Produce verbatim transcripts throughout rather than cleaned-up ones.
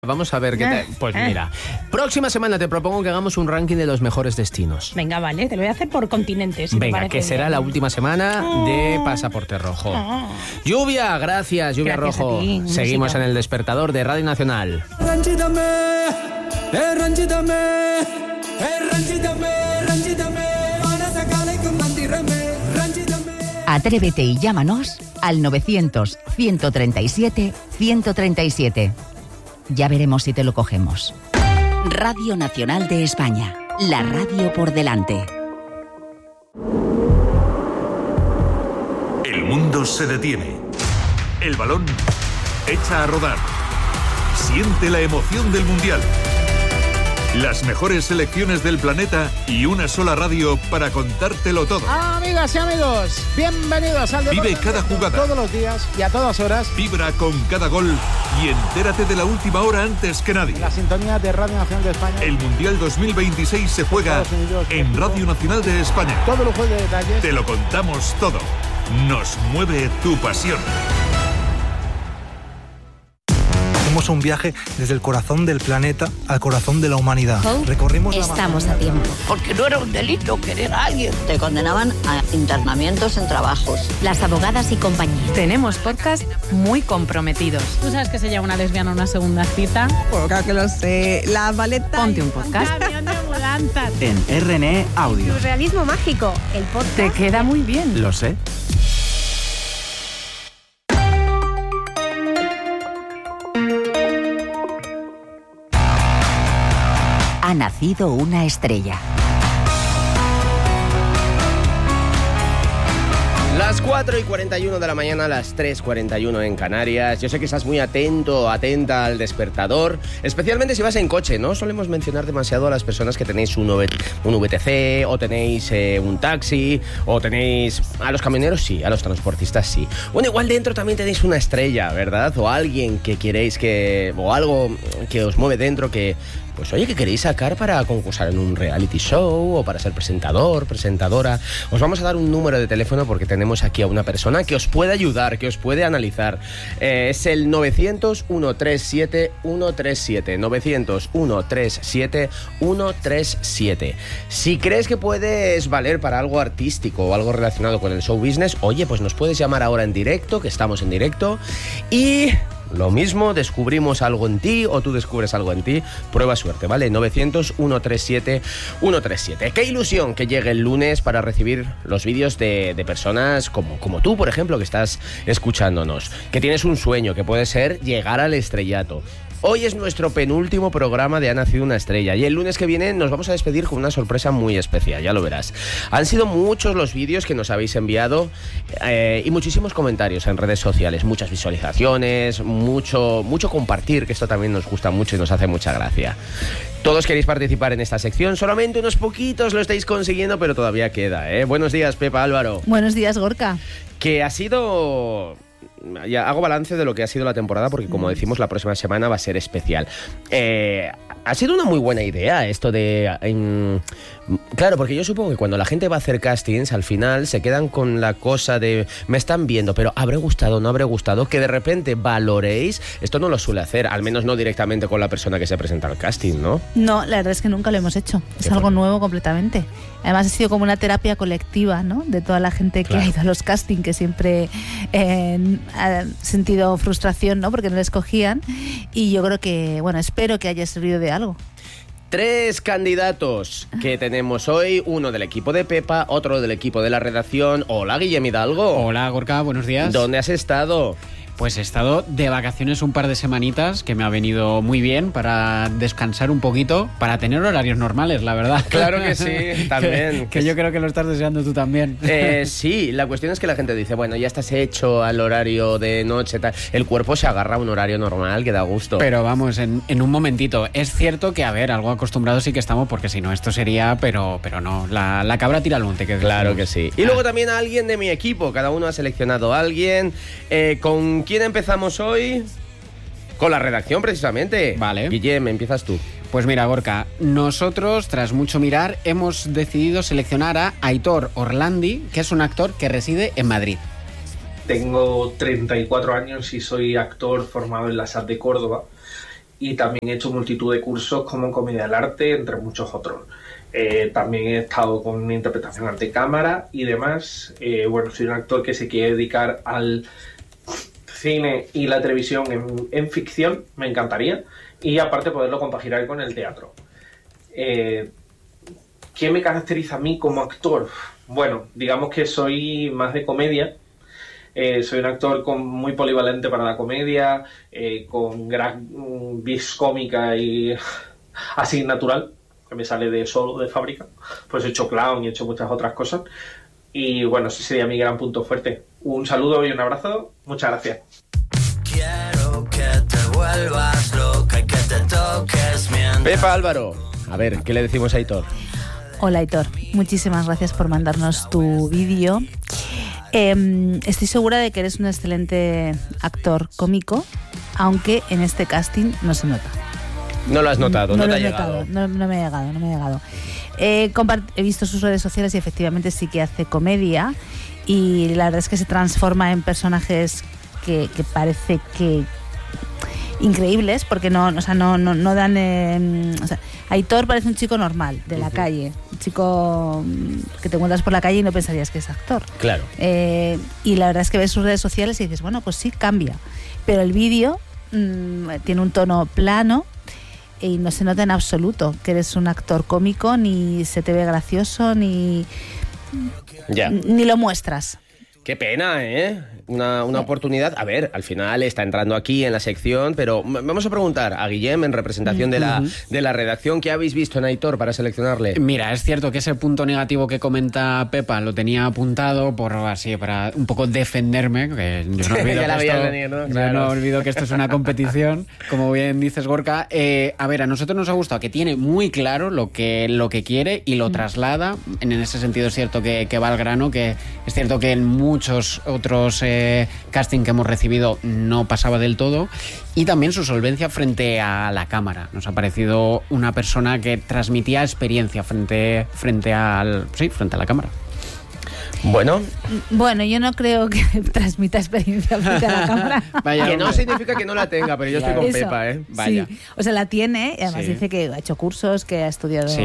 Vamos a ver qué tal. Pues mira, próxima semana te propongo que hagamos un ranking de los mejores destinos. Venga, vale, te lo voy a hacer por continentes. Si Venga, que será bien. La última semana oh. de Pasaporte Rojo. Oh. Lluvia, gracias, Lluvia gracias Rojo. Seguimos en el despertador de Radio Nacional. Atrévete y llámanos al novecientos, ciento treinta y siete, ciento treinta y siete. Ya veremos si te lo cogemos. Radio Nacional de España. La radio por delante. El mundo se detiene. El balón echa a rodar. Siente la emoción del Mundial. Las mejores selecciones del planeta y una sola radio para contártelo todo. Ah, amigas y amigos, bienvenidos al Vive cada jugada. Todos los días y a todas horas. Vibra con cada gol y entérate de la última hora antes que nadie. La sintonía de Radio Nacional de España. El Mundial dos mil veintiséis se juega Unidos, en Radio Nacional de España. Todo lujo de detalles. Te lo contamos todo. Nos mueve tu pasión. Hacemos un viaje desde el corazón del planeta al corazón de la humanidad. Hope, Recorrimos estamos a tiempo. Porque no era un delito querer a alguien. Te condenaban a internamientos en trabajos. Las abogadas y compañía. Tenemos podcast muy comprometidos. ¿Tú sabes que se llama una lesbiana una segunda cita? Pues claro que lo sé. La baleta. Ponte un podcast. En R N E Audio. Surrealismo mágico. El podcast. Te queda muy bien. Lo sé. Ha nacido una estrella. Las cuatro y cuarenta y uno de la mañana, las tres cuarenta y uno en Canarias. Yo sé que estás muy atento, atenta al despertador, especialmente si vas en coche. No solemos mencionar demasiado a las personas que tenéis un, v, un V T C, o tenéis eh, un taxi, o tenéis... A los camioneros sí, a los transportistas sí. Bueno, igual dentro también tenéis una estrella, ¿verdad? O alguien que queréis que... o algo que os mueve dentro que... Pues oye, que queréis sacar para concursar en un reality show o para ser presentador, presentadora. Os vamos a dar un número de teléfono porque tenemos aquí a una persona que os puede ayudar, que os puede analizar. Eh, es el novecientos, ciento treinta y siete, ciento treinta y siete. novecientos, ciento treinta y siete, ciento treinta y siete. Si crees que puedes valer para algo artístico o algo relacionado con el show business, oye, pues nos puedes llamar ahora en directo, que estamos en directo. Y... lo mismo, descubrimos algo en ti o tú descubres algo en ti, prueba suerte, ¿vale? novecientos, ciento treinta y siete, ciento treinta y siete. Qué ilusión que llegue el lunes para recibir los vídeos de, de personas como, como tú, por ejemplo, que estás escuchándonos, que tienes un sueño, que puede ser llegar al estrellato. Hoy es nuestro penúltimo programa de Ha Nacido una Estrella y el lunes que viene nos vamos a despedir con una sorpresa muy especial, ya lo verás. Han sido muchos los vídeos que nos habéis enviado eh, y muchísimos comentarios en redes sociales, muchas visualizaciones, mucho, mucho compartir, que esto también nos gusta mucho y nos hace mucha gracia. Todos queréis participar en esta sección, solamente unos poquitos lo estáis consiguiendo, pero todavía queda, ¿eh? Buenos días, Pepa, Álvaro. Buenos días, Gorka. Que ha sido... Ya hago balance de lo que ha sido la temporada porque, como decimos, la próxima semana va a ser especial. Eh, ha sido una muy buena idea esto de... Eh, claro, porque yo supongo que cuando la gente va a hacer castings, al final se quedan con la cosa de... me están viendo, pero ¿habré gustado, no habré gustado? Que de repente valoréis. Esto no lo suele hacer, al menos no directamente con la persona que se presenta al casting, ¿no? No, la verdad es que nunca lo hemos hecho. Es algo nuevo completamente. Además ha sido como una terapia colectiva, ¿no? De toda la gente que claro. ha ido a los castings, que siempre eh, ha sentido frustración, ¿no? Porque no les cogían. Y yo creo que, bueno, espero que haya servido de algo. Tres candidatos que tenemos hoy, uno del equipo de Pepa, otro del equipo de la redacción. Hola, Guillem Hidalgo. Hola, Gorka, buenos días. ¿Dónde has estado? Pues he estado de vacaciones un par de semanitas, que me ha venido muy bien para descansar un poquito, para tener horarios normales, la verdad. Claro que sí, también. que, que yo creo que lo estás deseando tú también. Eh, sí, la cuestión es que la gente dice, bueno, ya estás hecho al horario de noche, tal. El cuerpo se agarra a un horario normal que da gusto. Pero vamos, en, en un momentito. Es cierto que, a ver, algo acostumbrados sí que estamos, porque si no esto sería, pero, pero no, la, la cabra tira al monte. Que claro que sí. Y ah. luego también a alguien de mi equipo, cada uno ha seleccionado a alguien. Eh, ¿Con quién empezamos hoy? Con la redacción, precisamente. Vale. Guillem, empiezas tú. Pues mira, Gorka, nosotros, tras mucho mirar, hemos decidido seleccionar a Aitor Orlandi, que es un actor que reside en Madrid. Tengo treinta y cuatro años y soy actor formado en la S A T de Córdoba. y también he hecho multitud de cursos como Comedia del Arte, entre muchos otros. Eh, también he estado con interpretación ante cámara y demás. Eh, bueno, soy un actor que se quiere dedicar al cine y la televisión en, en ficción, me encantaría, y aparte poderlo compaginar con el teatro. Eh, ¿Qué me caracteriza a mí como actor? Bueno, digamos que soy más de comedia. Eh, soy un actor con, muy polivalente para la comedia, eh, con gran um, vis cómica y así natural, que me sale de solo, de fábrica. Pues he hecho clown y he hecho muchas otras cosas. Y bueno, ese sería mi gran punto fuerte. Un saludo y un abrazo. Muchas gracias. Quiero que te vuelvas loca y que te toques mientras... Pepa Álvaro, a ver, ¿qué le decimos a Aitor? Hola Aitor, muchísimas gracias por mandarnos tu vídeo. Eh, estoy segura de que eres un excelente actor cómico, aunque en este casting no se nota. No lo has notado, no, no te lo ha he llegado. Notado, no, no me ha llegado, no me ha llegado. Eh, compart- he visto sus redes sociales y efectivamente sí que hace comedia y la verdad es que se transforma en personajes que, que parece que increíbles, porque no, o sea, no, no, no dan... Eh, o sea, Aitor parece un chico normal, de la uh-huh. calle, un chico que te encuentras por la calle y no pensarías que es actor. Claro. Eh, y la verdad es que ves sus redes sociales y dices, bueno, pues sí, cambia. Pero el vídeo mmm, tiene un tono plano y no se nota en absoluto que eres un actor cómico, ni se te ve gracioso, ni, ya. ni lo muestras. Qué pena, ¿eh? Una, una oportunidad. A ver, al final está entrando aquí en la sección, pero vamos a preguntar a Guillem, en representación de la, de la redacción, ¿qué habéis visto en Aitor para seleccionarle? Mira, es cierto que ese punto negativo que comenta Pepa lo tenía apuntado por así para un poco defenderme, que yo no olvido, que, esto, venir, ¿no? Claro. yo no olvido que esto es una competición, como bien dices, Gorka. Eh, a ver, a nosotros nos ha gustado que tiene muy claro lo que, lo que quiere y lo mm. traslada. En ese sentido es cierto que, que va al grano, que es cierto que en muchos otros eh, casting que hemos recibido no pasaba del todo, y también su solvencia frente a la cámara. Nos ha parecido una persona que transmitía experiencia frente, frente, al, sí, frente a la cámara. Bueno. Bueno, yo no creo que transmita experiencia frente a la cámara. Vaya, que no significa que no la tenga, pero yo estoy con Eso, Pepa, ¿eh? Vaya. Sí. O sea, la tiene, y además sí. dice que ha hecho cursos, que ha estudiado sí.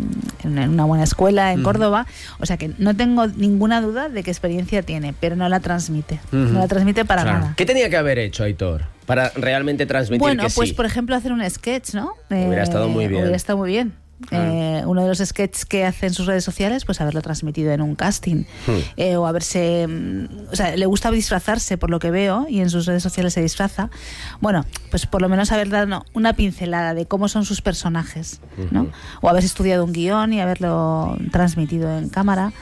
en una buena escuela en uh-huh. Córdoba. O sea, que no tengo ninguna duda de qué experiencia tiene, pero no la transmite. Uh-huh. No la transmite para claro. nada. ¿Qué tenía que haber hecho, Aitor, para realmente transmitir bueno, que sí? Bueno, pues por ejemplo hacer un sketch, ¿no? Hubiera eh, estado muy bien. Hubiera estado muy bien. Eh, uno de los sketches que hace en sus redes sociales, pues haberlo transmitido en un casting hmm. eh, o haberse, o sea, le gusta disfrazarse por lo que veo y en sus redes sociales se disfraza. Bueno, pues por lo menos haber dado una pincelada de cómo son sus personajes, ¿no? Uh-huh. O haberse estudiado un guión y haberlo transmitido en cámara,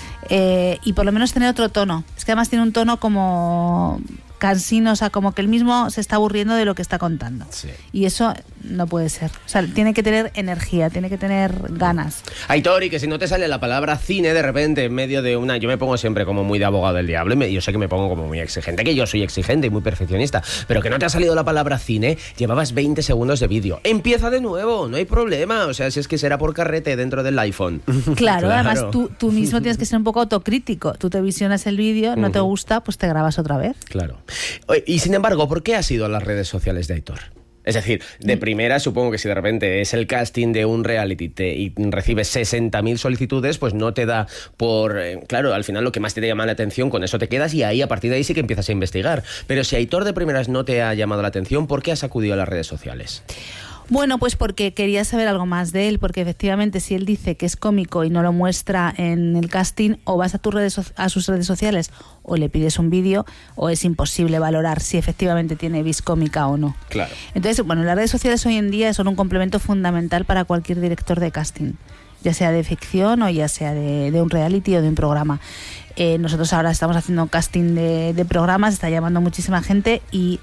eh, y por lo menos tener otro tono. Es que además tiene un tono como cansino, o sea, como que él mismo se está aburriendo de lo que está contando. Sí. Y eso no puede ser. O sea, tiene que tener energía, tiene que tener ganas. Aitor, y que si no te sale la palabra cine de repente en medio de una... Yo me pongo siempre como muy de abogado del diablo y me, yo sé que me pongo como muy exigente, que yo soy exigente y muy perfeccionista, pero que no te ha salido la palabra cine, llevabas veinte segundos de vídeo. Empieza de nuevo, no hay problema. O sea, si es que será por carrete dentro del iPhone. Claro, claro. Además tú, tú mismo tienes que ser un poco autocrítico. Tú te visionas el vídeo, no uh-huh. te gusta, pues te grabas otra vez. Claro. Y sin embargo, ¿por qué has ido a las redes sociales de Aitor? Es decir, de primera supongo que si de repente es el casting de un reality te, y recibes sesenta mil solicitudes, pues no te da por... Eh, claro, al final lo que más te llama la atención, con eso te quedas y ahí a partir de ahí sí que empiezas a investigar. Pero si Aitor de primeras no te ha llamado la atención, ¿por qué has acudido a las redes sociales? Bueno, pues porque quería saber algo más de él, porque efectivamente si él dice que es cómico y no lo muestra en el casting, o vas a tus redes, a sus redes sociales o le pides un vídeo, o es imposible valorar si efectivamente tiene vis cómica o no. Claro. Entonces, bueno, las redes sociales hoy en día son un complemento fundamental para cualquier director de casting, ya sea de ficción o ya sea de, de un reality o de un programa. Eh, nosotros ahora estamos haciendo casting de, de programas, está llamando muchísima gente y...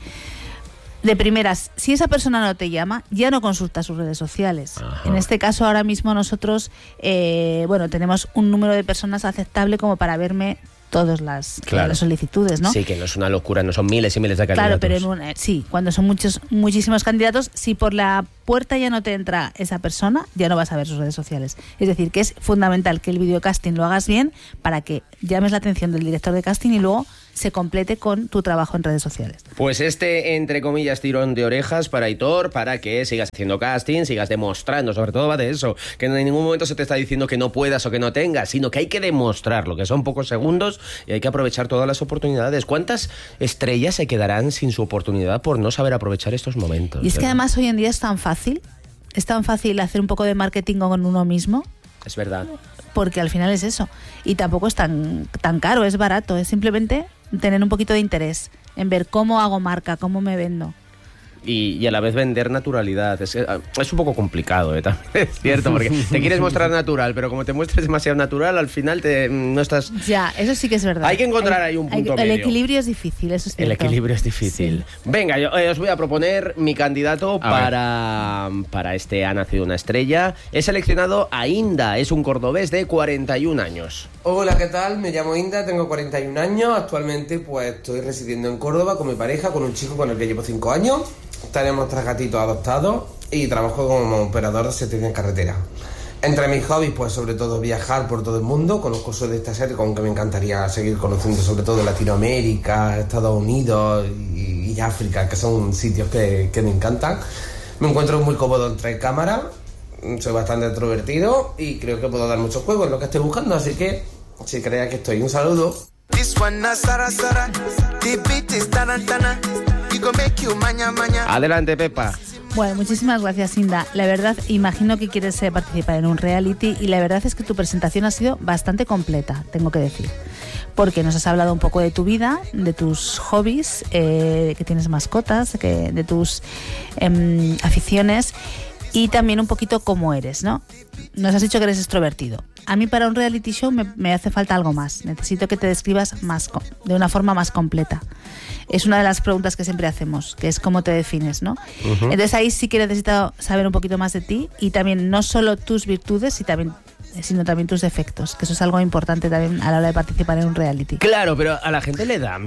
De primeras, si esa persona no te llama, ya no consulta sus redes sociales. Ajá. En este caso, ahora mismo nosotros, eh, bueno, tenemos un número de personas aceptable como para verme todas las, claro. las solicitudes, ¿no? Sí, que no es una locura, no son miles y miles de candidatos. Claro, pero en una, sí, cuando son muchos, muchísimos candidatos, si por la puerta ya no te entra esa persona, ya no vas a ver sus redes sociales. Es decir, que es fundamental que el videocasting lo hagas bien para que llames la atención del director de casting y luego se complete con tu trabajo en redes sociales. Pues este, entre comillas, tirón de orejas para Aitor, para que sigas haciendo casting, sigas demostrando, sobre todo va de eso, que en ningún momento se te está diciendo que no puedas o que no tengas, sino que hay que demostrarlo, que son pocos segundos y hay que aprovechar todas las oportunidades. ¿Cuántas estrellas se quedarán sin su oportunidad por no saber aprovechar estos momentos? Y es que además hoy en día es tan fácil, es tan fácil hacer un poco de marketing con uno mismo. Es verdad. Porque al final es eso. Y tampoco es tan, tan caro, es barato. Es simplemente tener un poquito de interés en ver cómo hago marca, cómo me vendo. Y, y a la vez vender naturalidad. Es, es un poco complicado, ¿eh? También es cierto, porque te quieres mostrar natural, pero como te muestres demasiado natural, al final te, no estás... Ya, eso sí que es verdad. Hay que encontrar ahí un punto hay, medio. El equilibrio es difícil, eso es cierto. El equilibrio es difícil. Sí. Venga, yo eh, os voy a proponer mi candidato para, para este Ha nacido una estrella. He seleccionado a Inda, es un cordobés de cuarenta y un años. Hola, ¿qué tal? Me llamo Inda, tengo cuarenta y un años. Actualmente pues estoy residiendo en Córdoba con mi pareja, con un chico con el que llevo cinco años. Tenemos tres gatitos adoptados y trabajo como operador de servicio en carretera. Entre mis hobbies, pues sobre todo viajar por todo el mundo. Conozco sobre esta serie, con que me encantaría seguir conociendo sobre todo Latinoamérica, Estados Unidos y, y África, que son sitios que, que me encantan. Me encuentro muy cómodo entre cámaras, soy bastante extrovertido y creo que puedo dar muchos juegos en lo que estoy buscando, así que si creía que estoy, un saludo. Adelante, Pepa. Bueno, muchísimas gracias, Inda. La verdad, imagino que quieres eh, participar en un reality y la verdad es que tu presentación ha sido bastante completa, tengo que decir. Porque nos has hablado un poco de tu vida, de tus hobbies, eh, que tienes mascotas, que, de tus eh, aficiones y también un poquito cómo eres, ¿no? Nos has dicho que eres extrovertido. A mí para un reality show me, me hace falta algo más. Necesito que te describas más, de una forma más completa. Es una de las preguntas que siempre hacemos, que es cómo te defines, ¿no? Uh-huh. Entonces ahí sí que necesito saber un poquito más de ti y también no solo tus virtudes, y también, sino también tus defectos, que eso es algo importante también a la hora de participar en un reality. Claro, pero a la gente le da,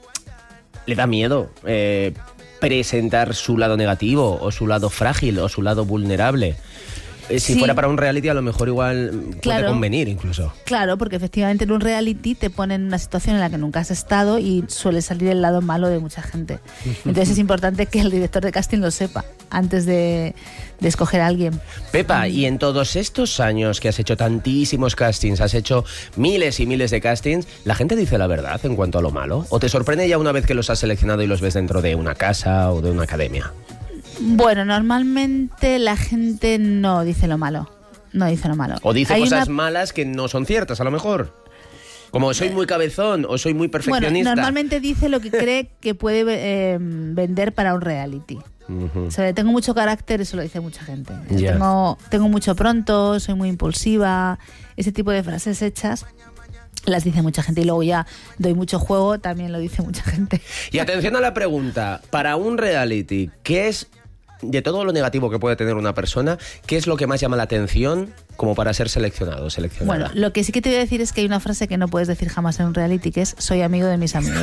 le da miedo eh, presentar su lado negativo o su lado frágil o su lado vulnerable. Si sí. fuera para un reality a lo mejor igual puede claro, convenir incluso. Claro, porque efectivamente en un reality te ponen en una situación en la que nunca has estado y suele salir el lado malo de mucha gente. Entonces es importante que el director de casting lo sepa antes de, de escoger a alguien. Pepa, y en todos estos años que has hecho tantísimos castings, has hecho miles y miles de castings, ¿la gente dice la verdad en cuanto a lo malo? ¿O te sorprende ya una vez que los has seleccionado y los ves dentro de una casa o de una academia? Bueno, normalmente la gente no dice lo malo, no dice lo malo. O dice Hay cosas una... malas que no son ciertas, a lo mejor. Como soy muy cabezón o soy muy perfeccionista. Bueno, normalmente dice lo que cree que puede eh, vender para un reality. Uh-huh. O sea, tengo mucho carácter, eso lo dice mucha gente. Yeah. Tengo, tengo mucho pronto, soy muy impulsiva, ese tipo de frases hechas las dice mucha gente. Y luego ya doy mucho juego, también lo dice mucha gente. Y atención a la pregunta, para un reality, ¿qué es, de todo lo negativo que puede tener una persona, qué es lo que más llama la atención como para ser seleccionado, seleccionada? Bueno, lo que sí que te voy a decir es que hay una frase que no puedes decir jamás en un reality, que es soy amigo de mis amigos.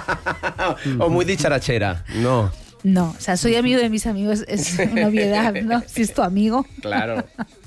O muy dicharachera, no. No, o sea, soy amigo de mis amigos es una obviedad, ¿no? Si es tu amigo. Claro.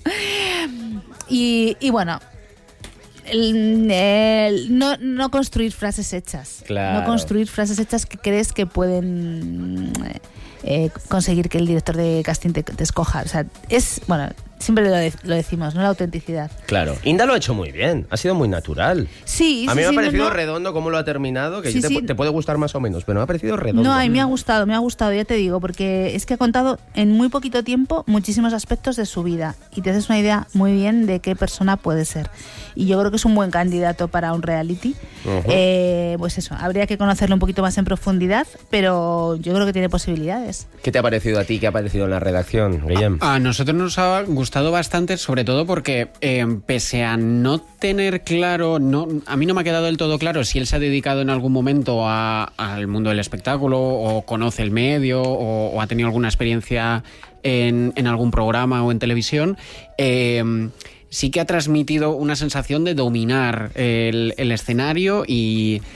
y, y bueno... El, el, no, no construir frases hechas. Claro. No construir frases hechas que crees que pueden eh, conseguir que el director de casting te, te escoja. O sea, es, bueno, siempre lo, de, lo decimos, ¿no? La autenticidad. Claro. Inda lo ha hecho muy bien, ha sido muy natural. Sí, A mí sí, me sí, ha parecido no, no. redondo cómo lo ha terminado, que sí, te, sí. te puede gustar más o menos, pero me ha parecido redondo. No, a mí me ha gustado, me ha gustado, ya te digo, porque es que ha contado en muy poquito tiempo muchísimos aspectos de su vida y te haces una idea muy bien de qué persona puede ser. Y yo creo que es un buen candidato para un reality. Uh-huh. Eh, pues eso, habría que conocerlo un poquito más en profundidad, pero yo creo que tiene posibilidades. ¿Qué te ha parecido a ti? ¿Qué ha parecido en la redacción, Guillem? A, a nosotros nos ha gustado bastante, sobre todo porque eh, pese a no tener claro, no, a mí no me ha quedado del todo claro si él se ha dedicado en algún momento a, al mundo del espectáculo o conoce el medio o, o ha tenido alguna experiencia en, en algún programa o en televisión. Eh, sí que ha transmitido una sensación de dominar el, el escenario y,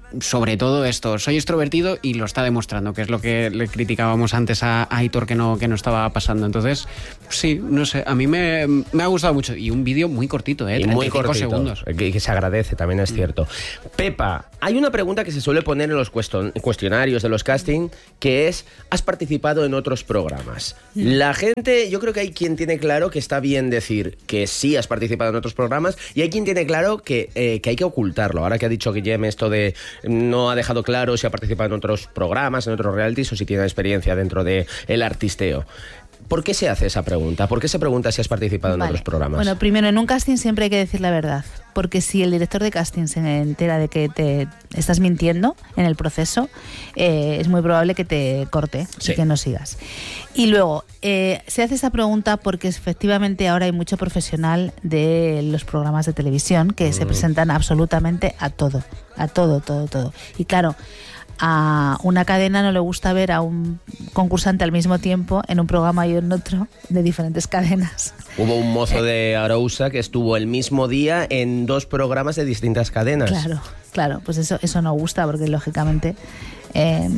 sobre todo esto, soy extrovertido y lo está demostrando, que es lo que le criticábamos antes a, a Aitor que no, que no estaba pasando. Entonces, sí, no sé, a mí me, me ha gustado mucho. Y un vídeo muy cortito, ¿eh? Y muy cortito, segundos. Que, que se agradece, también es cierto. Pepa, hay una pregunta que se suele poner en los cuestionarios de los casting, que es, ¿has participado en otros programas? La gente, yo creo que hay quien tiene claro que está bien decir que sí has participado en otros programas, y hay quien tiene claro que, eh, que hay que ocultarlo. Ahora que ha dicho Guillem esto de no ha dejado claro si ha participado en otros programas, en otros realities, o si tiene experiencia dentro del artisteo. ¿Por qué se hace esa pregunta? ¿Por qué se pregunta si has participado en Vale. otros programas? Bueno, primero, en un casting siempre hay que decir la verdad, porque si el director de casting se entera de que te estás mintiendo en el proceso, eh, es muy probable que te corte sí. y que no sigas. Y luego, eh, se hace esa pregunta porque efectivamente ahora hay mucho profesional de los programas de televisión que mm. se presentan absolutamente a todo, a todo, todo, todo. Y claro, a una cadena no le gusta ver a un concursante al mismo tiempo en un programa y en otro de diferentes cadenas. Hubo un mozo de Arousa que estuvo el mismo día en dos programas de distintas cadenas. Claro, claro, pues eso, eso no gusta porque lógicamente eh,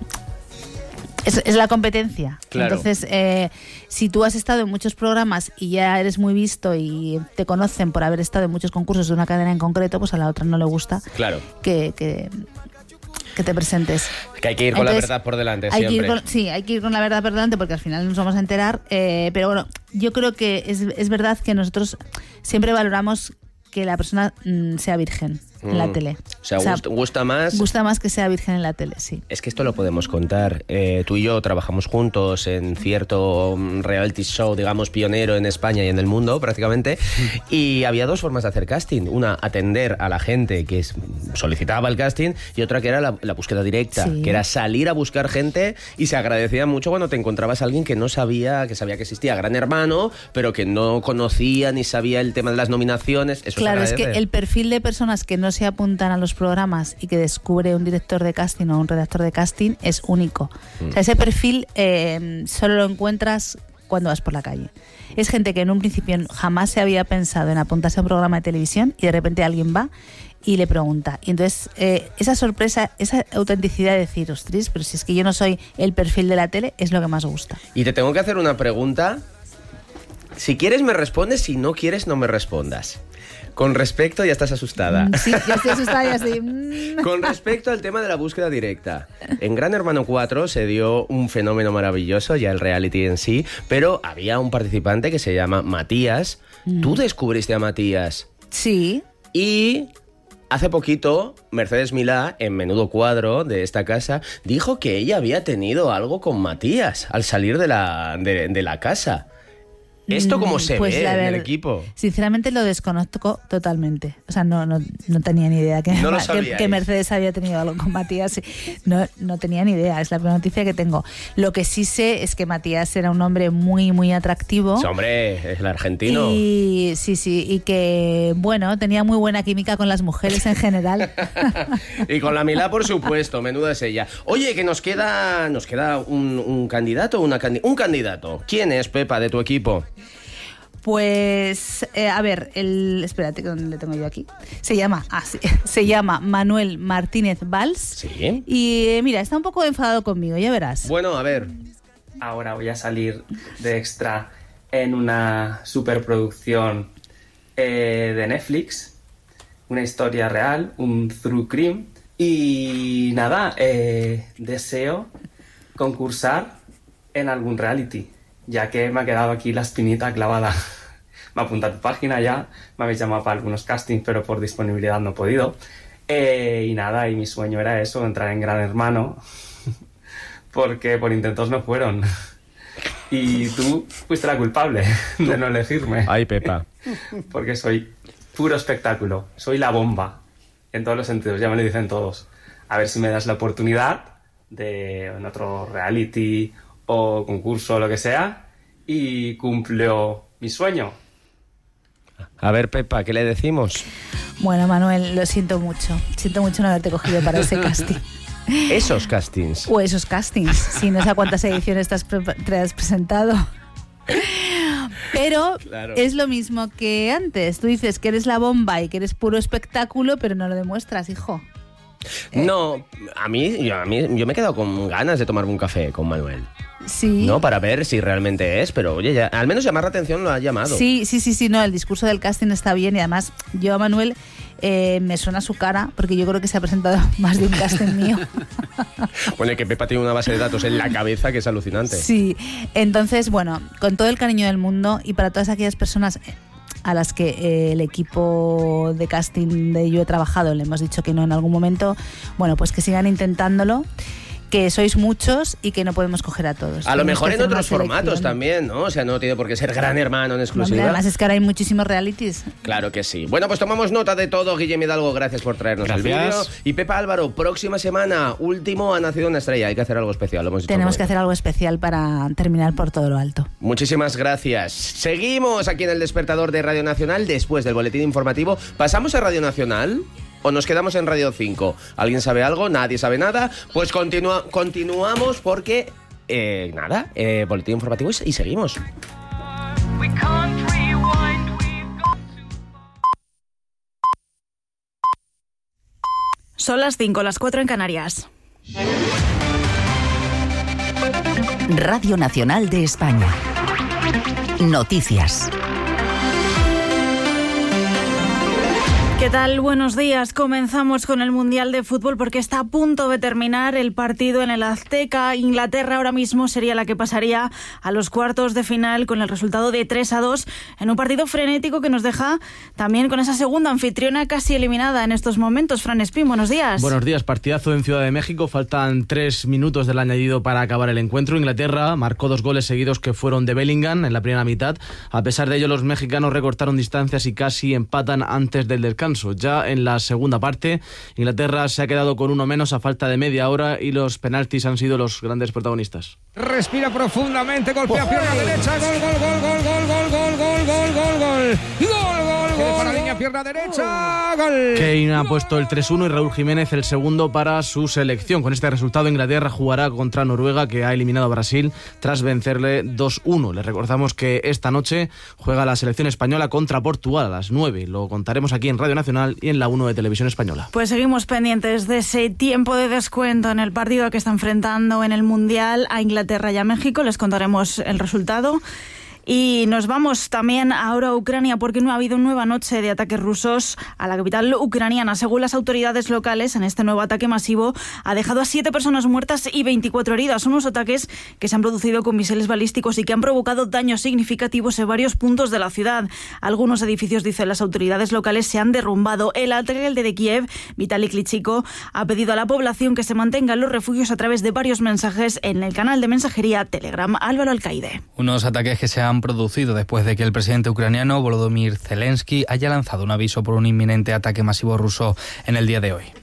es, es la competencia. Claro. Entonces, eh, si tú has estado en muchos programas y ya eres muy visto y te conocen por haber estado en muchos concursos de una cadena en concreto, pues a la otra no le gusta claro. que... que que te presentes. Que hay que ir con Entonces, la verdad por delante hay siempre. Que ir con, sí, hay que ir con la verdad por delante porque al final nos vamos a enterar. Eh, pero bueno, yo creo que es, es verdad que nosotros siempre valoramos que la persona mm, sea virgen mm. en la tele. O sea, o sea gusta, gusta más... Gusta más que sea virgen en la tele, sí. Es que esto lo podemos contar. Eh, tú y yo trabajamos juntos en cierto reality show, digamos, pionero en España y en el mundo, prácticamente, y había dos formas de hacer casting. Una, atender a la gente que solicitaba el casting, y otra que era la, la búsqueda directa, sí. que era salir a buscar gente, y se agradecía mucho cuando te encontrabas a alguien que no sabía, que sabía que existía Gran Hermano, pero que no conocía ni sabía el tema de las nominaciones. Eso Claro, es que el perfil de personas que no se apuntan a los programas y que descubre un director de casting o un redactor de casting es único. Mm. O sea, ese perfil eh, solo lo encuentras cuando vas por la calle. Es gente que en un principio jamás se había pensado en apuntarse a un programa de televisión y de repente alguien va y le pregunta. Y entonces eh, esa sorpresa, esa autenticidad de decir, ostras, pero si es que yo no soy el perfil de la tele, es lo que más gusta. Y te tengo que hacer una pregunta. Si quieres me respondes, si no quieres no me respondas. Con respecto, ya estás asustada. Sí, yo estoy asustada y así. Con respecto al tema de la búsqueda directa. En Gran Hermano cuatro se dio un fenómeno maravilloso, ya el reality en sí, pero había un participante que se llama Matías. Mm. ¿Tú descubriste a Matías? Sí. Y hace poquito, Mercedes Milá, en Menudo Cuadro de esta casa, dijo que ella había tenido algo con Matías al salir de la, de, de la casa. ¿Esto cómo se pues ve en el equipo? Sinceramente lo desconozco totalmente. O sea, no, no, no tenía ni idea que, no lo que, que Mercedes había tenido algo con Matías. No, no tenía ni idea, es la primera noticia que tengo. Lo que sí sé es que Matías era un hombre muy, muy atractivo. Sí, hombre, es el argentino. Y sí, sí, y que, bueno, tenía muy buena química con las mujeres en general. Y con la Milá, por supuesto, menuda es ella. Oye, que nos queda, nos queda un, un candidato, una candi- un candidato. ¿Quién es, Pepa, de tu equipo? Pues, eh, a ver, el, espérate, que ¿dónde le tengo yo aquí? Se llama, ah, sí, se llama Manuel Martínez Valls. Sí. Y eh, mira, está un poco enfadado conmigo, ya verás. Bueno, a ver. Ahora voy a salir de extra en una superproducción eh, de Netflix, una historia real, un true crime. Y nada, eh, deseo concursar en algún reality, ya que me ha quedado aquí la espinita clavada. Me ha apuntado a tu página ya, me habéis llamado para algunos castings, pero por disponibilidad no he podido. Eh, y nada, y mi sueño era eso, entrar en Gran Hermano, porque por intentos no fueron. Y tú fuiste la culpable de no elegirme. Ay, Pepa. Porque soy puro espectáculo, soy la bomba, en todos los sentidos, ya me lo dicen todos. A ver si me das la oportunidad de en otro reality o concurso o lo que sea y cumplo mi sueño. A ver, Pepa, ¿qué le decimos? Bueno, Manuel, lo siento mucho. Siento mucho no haberte cogido para ese casting. Esos castings. O esos castings. Si no sé a cuántas ediciones te has, pre- te has presentado. Pero claro, es lo mismo que antes. Tú dices que eres la bomba y que eres puro espectáculo, pero no lo demuestras, hijo. No, a mí, yo, a mí, yo me he quedado con ganas de tomarme un café con Manuel. Sí. No, para ver si realmente es, pero oye, ya, al menos llamar la atención lo ha llamado. Sí, sí, sí, sí, no, el discurso del casting está bien y además yo a Manuel eh, me suena su cara porque yo creo que se ha presentado más de un casting mío. Bueno, y que Pepa tiene una base de datos en la cabeza que es alucinante. Sí, entonces, bueno, con todo el cariño del mundo y para todas aquellas personas a las que eh, el equipo de casting de Yo He Trabajado le hemos dicho que no en algún momento, bueno, pues que sigan intentándolo, que sois muchos y que no podemos coger a todos. A lo mejor en otros selección. formatos también, ¿no? O sea, no tiene por qué ser Gran Hermano en exclusiva. Hombre, además es que ahora hay muchísimos realities. Claro que sí. Bueno, pues tomamos nota de todo. Guillem Hidalgo, gracias por traernos el vídeo. Y Pepa Álvaro, próxima semana, último, ha nacido una estrella. Hay que hacer algo especial. Lo hemos dicho. Tenemos que hacer algo especial para terminar por todo lo alto. Muchísimas gracias. Seguimos aquí en el Despertador de Radio Nacional después del boletín informativo. ¿Pasamos a Radio Nacional? ¿O nos quedamos en Radio cinco? ¿Alguien sabe algo? ¿Nadie sabe nada? Pues continua, continuamos porque, eh, nada, eh, boletín informativo y, y seguimos. Son las cinco, las cuatro en Canarias. Radio Nacional de España. Noticias. ¿Qué tal? Buenos días. Comenzamos con el Mundial de Fútbol porque está a punto de terminar el partido en el Azteca. Inglaterra ahora mismo sería la que pasaría a los cuartos de final con el resultado de tres a dos en un partido frenético que nos deja también con esa segunda anfitriona casi eliminada en estos momentos. Fran Espín, buenos días. Buenos días. Partidazo en Ciudad de México. Faltan tres minutos del añadido para acabar el encuentro. Inglaterra marcó dos goles seguidos que fueron de Bellingham en la primera mitad. A pesar de ello, los mexicanos recortaron distancias y casi empatan antes del descanso. Ya en la segunda parte, Inglaterra se ha quedado con uno menos a falta de media hora y los penaltis han sido los grandes protagonistas. Respira profundamente, golpea pierna derecha, gol, gol, gol, gol, gol, gol, gol, gol, gol, gol, gol, gol, gol, gol, para la línea, pierna derecha, gol. Kane ha puesto el tres uno y Raúl Jiménez el segundo para su selección. Con este resultado, Inglaterra jugará contra Noruega, que ha eliminado a Brasil tras vencerle dos uno. Les recordamos que esta noche juega la selección española contra Portugal a las nueve. Lo contaremos aquí en Radio Nacional y en la uno de Televisión Española. Pues seguimos pendientes de ese tiempo de descuento en el partido que está enfrentando en el Mundial a Inglaterra y a México. Les contaremos el resultado. Y nos vamos también ahora a Ucrania porque no ha habido nueva noche de ataques rusos a la capital ucraniana. Según las autoridades locales, en este nuevo ataque masivo ha dejado a siete personas muertas y veinticuatro heridas. Unos ataques que se han producido con misiles balísticos y que han provocado daños significativos en varios puntos de la ciudad. Algunos edificios, dicen las autoridades locales, se han derrumbado. El alcalde de Kiev, Vitaly Klitschko, ha pedido a la población que se mantenga en los refugios a través de varios mensajes en el canal de mensajería Telegram. Álvaro Alcaide. Unos ataques que se han producido después de que el presidente ucraniano Volodymyr Zelensky haya lanzado un aviso por un inminente ataque masivo ruso en el día de hoy.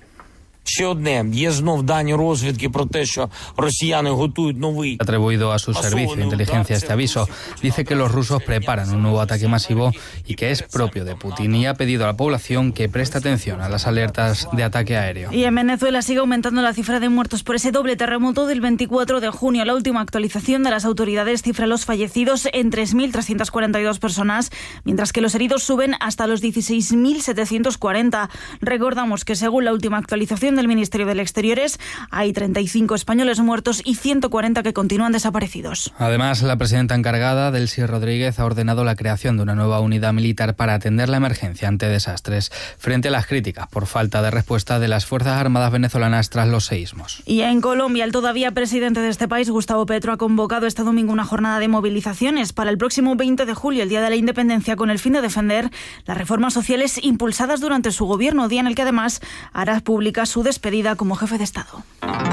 Atribuido a su servicio de inteligencia este aviso, dice que los rusos preparan un nuevo ataque masivo y que es propio de Putin, y ha pedido a la población que preste atención a las alertas de ataque aéreo. Y en Venezuela sigue aumentando la cifra de muertos por ese doble terremoto del veinticuatro de junio. La última actualización de las autoridades cifra los fallecidos en tres mil trescientas cuarenta y dos personas, mientras que los heridos suben hasta los dieciséis mil setecientos cuarenta. Recordamos que según la última actualización del Ministerio del Exteriores, hay treinta y cinco españoles muertos y ciento cuarenta que continúan desaparecidos. Además, la presidenta encargada, Delcy Rodríguez, ha ordenado la creación de una nueva unidad militar para atender la emergencia ante desastres, frente a las críticas por falta de respuesta de las Fuerzas Armadas venezolanas tras los seísmos. Y en Colombia, el todavía presidente de este país, Gustavo Petro, ha convocado este domingo una jornada de movilizaciones para el próximo veinte de julio, el Día de la Independencia, con el fin de defender las reformas sociales impulsadas durante su gobierno, día en el que además hará pública su despedida como jefe de Estado.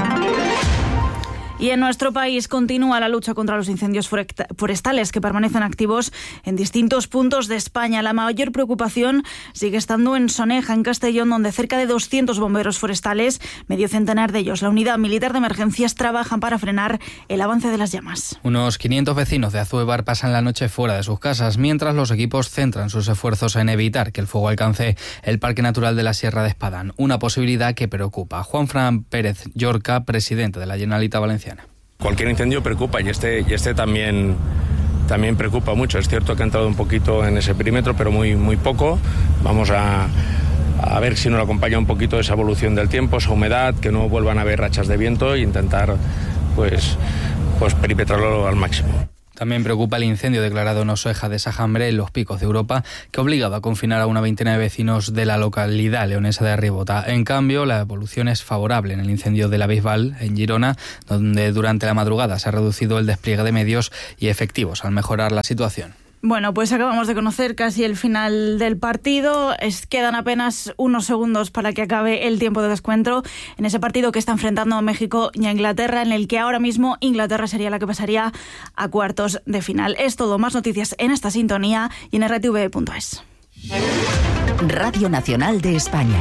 Y en nuestro país continúa la lucha contra los incendios forestales que permanecen activos en distintos puntos de España. La mayor preocupación sigue estando en Soneja, en Castellón, donde cerca de doscientos bomberos forestales, medio centenar de ellos, la Unidad Militar de Emergencias, trabajan para frenar el avance de las llamas. Unos quinientos vecinos de Azuebar pasan la noche fuera de sus casas, mientras los equipos centran sus esfuerzos en evitar que el fuego alcance el Parque Natural de la Sierra de Espadán, una posibilidad que preocupa. Juanfran Pérez Llorca, presidente de la Generalitat Valenciana. Cualquier incendio preocupa y este, y este también, también preocupa mucho. Es cierto que ha entrado un poquito en ese perímetro, pero muy, muy poco. Vamos a, a ver si nos acompaña un poquito esa evolución del tiempo, esa humedad, que no vuelvan a haber rachas de viento e intentar pues, pues perimetrarlo al máximo. También preocupa el incendio declarado en Oseja de Sajambre, en los Picos de Europa, que ha obligado a confinar a una veintena de vecinos de la localidad leonesa de Ribota. En cambio, la evolución es favorable en el incendio de la Bisbal, en Girona, donde durante la madrugada se ha reducido el despliegue de medios y efectivos al mejorar la situación. Bueno, pues acabamos de conocer casi el final del partido. Es, quedan apenas unos segundos para que acabe el tiempo de descuento en ese partido que está enfrentando a México y a Inglaterra, en el que ahora mismo Inglaterra sería la que pasaría a cuartos de final. Es todo, más noticias en esta sintonía y en r t v punto es. Radio Nacional de España.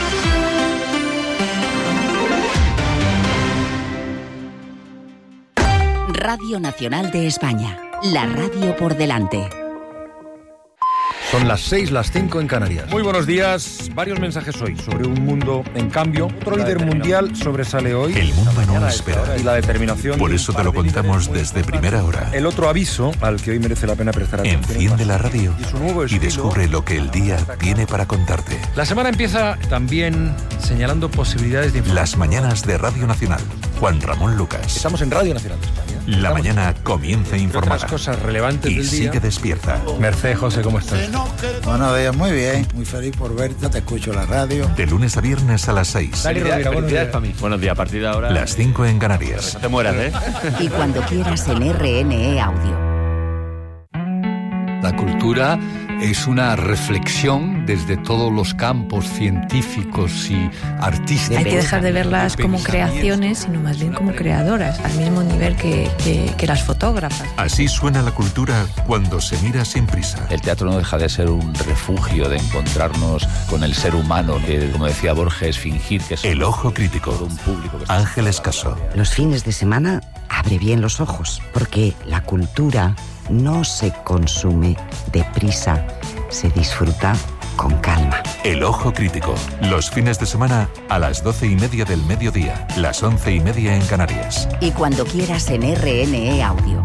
Radio Nacional de España. La radio por delante. Son las seis, las cinco en Canarias. Muy buenos días. Varios mensajes hoy sobre un mundo en cambio. Otro líder mundial sobresale hoy. El mundo no espera. Y la determinación. Por eso te lo contamos desde primera hora. El otro aviso al que hoy merece la pena prestar atención. Enciende la radio y, y descubre lo que el día tiene para contarte. La semana empieza también señalando posibilidades de... Las mañanas de Radio Nacional. Juan Ramón Lucas. Estamos en Radio Nacional de España. La Estamos mañana comienza informada. Otras cosas relevantes y del día. sigue despierta. Mercedes, José, ¿cómo estás? Buenos días, muy bien. Muy feliz por verte, te escucho la radio. De lunes a viernes a las seis. Dale, Rovira, buenos días. Para mí. Buenos días, a partir de ahora. Las cinco en Canarias. No te mueras, ¿eh? Y cuando quieras en R N E Audio. La cultura es una reflexión desde todos los campos científicos y artísticos. Hay que dejar de verlas como creaciones, sino más bien como creadoras, al mismo nivel que, que, que las fotógrafas. Así suena la cultura cuando se mira sin prisa. El teatro no deja de ser un refugio de encontrarnos con el ser humano, que, como decía Borges, fingir que es El ojo crítico. un público. Que Ángeles Caso. Los fines de semana abre bien los ojos, porque la cultura no se consume deprisa, se disfruta con calma. El ojo crítico. Los fines de semana a las doce y media del mediodía, las once y media en Canarias. Y cuando quieras en R N E Audio.